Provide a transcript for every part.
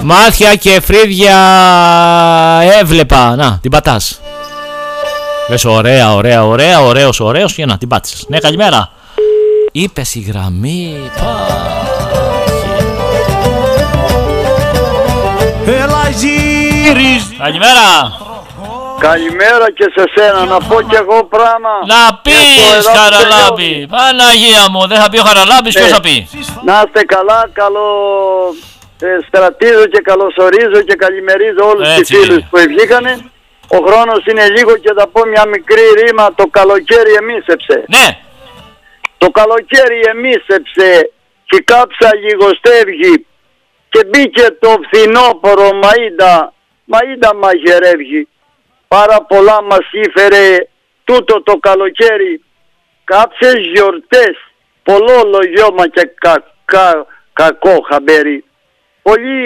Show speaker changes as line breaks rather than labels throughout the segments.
Μάτια και φρύδια έβλεπα. Να, την πατάς. Λες ωραία, ωραίος και να την πάτησες. Ναι, καλημέρα. Είπες η γραμμή. Καλημέρα.
Καλημέρα και σε σένα, να πω κι εγώ πράγμα.
Να πεις Χαραλάμπη. Παναγία μου, δεν θα πει ο Χαραλάμπης, ποιος θα πει?
Να είστε καλά, καλό στρατίζω και καλωσορίζω και καλημερίζω όλους τους φίλους που βγήκανε. Ο χρόνος είναι λίγο και θα πω μια μικρή ρήμα. Το καλοκαίρι εμίσεψε.
Ναι.
Το καλοκαίρι εμίσεψε και κάψα λιγοστεύγει και μπήκε το φθινόπορο μαΐντα μαγειρεύγει. Πάρα πολλά μας ήφερε τούτο το καλοκαίρι. Κάψες γιορτές, πολλό λογιώμα και κακό χαμπέρι. Πολλοί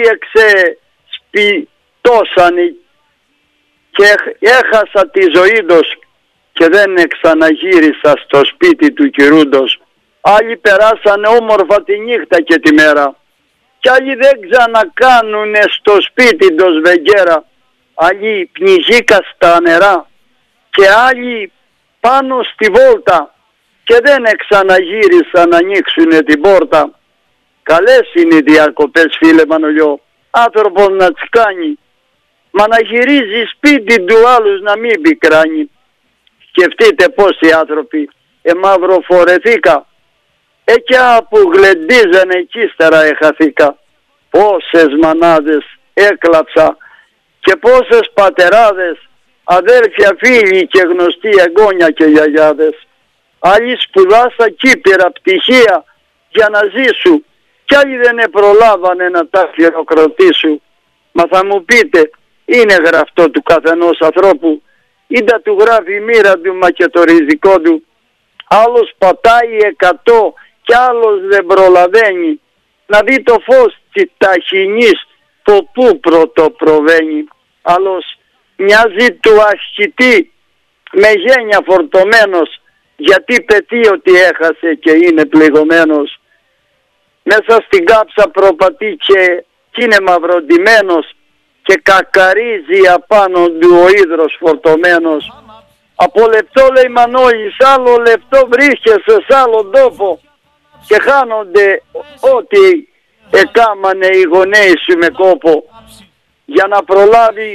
εξεσπιτώσανε και έχασα τη ζωή τους και δεν ξαναγύρισα στο σπίτι του κυρούντος. Άλλοι περάσανε όμορφα τη νύχτα και τη μέρα κι άλλοι δεν ξανακάνουνε στο σπίτι τους βεγγέρα. Άλλοι πνιγήκα στα νερά και άλλοι πάνω στη βόλτα και δεν ξαναγύρισαν να ανοίξουνε την πόρτα. Καλές είναι οι διακοπές, φίλε Μανολιό, άνθρωπος να τις κάνει, μα να γυρίζει σπίτι του άλλους να μην πικράνει. Σκεφτείτε πόσοι άνθρωποι εμαυροφορεθήκα, εκιά που γλεντίζανε εκεί ύστερα εχαθήκα. Πόσες μανάδες έκλαψα και πόσες πατεράδες, αδέρφια, φίλοι και γνωστοί εγγόνια και γιαγιάδες. Άλλοι σπουδάσα Κύπηρα πτυχία για να ζήσουν κι άλλοι δεν προλάβανε να τα χειροκροτήσουν. Μα θα μου πείτε, είναι γραφτό του καθενός ανθρώπου, είτε του γράφει η μοίρα του μα και το ριζικό του. Άλλος πατάει 100 κι άλλος δεν προλαβαίνει να δει το φως της ταχυνής το που πρωτοπροβαίνει. Άλλος μοιάζει του ασκητή με γένια φορτωμένος, γιατί πετύχει ότι έχασε και είναι πληγωμένος. Μέσα στην κάψα προπατεί και είναι μαυροντημένος και κακαρίζει απάνω του ο ίδρος φορτωμένος. Από λεπτό, λέει Μανώλης, άλλο λεπτό βρίσκεσαι σε άλλον τόπο και χάνονται ό,τι εκάμανε οι γονέοι σου με κόπο. Για να προλάβει